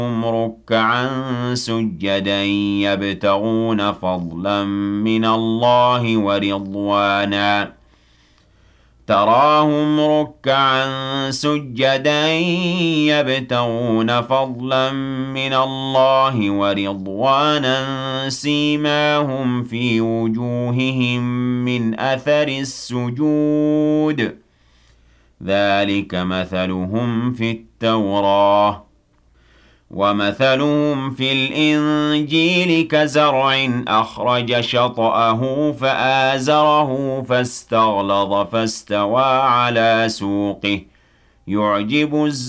ركعا سجدا يبتغون فضلا من الله ورضوانا تراهم ركعا سجدا يبتغون فضلا من الله ورضوانا سيماهم في وجوههم من أثر السجود ذلك مثلهم في التوراة ومثلهم في الإنجيل كزرع أخرج شطأه فآزره فاستغلظ فاستوى على سوقه يعجب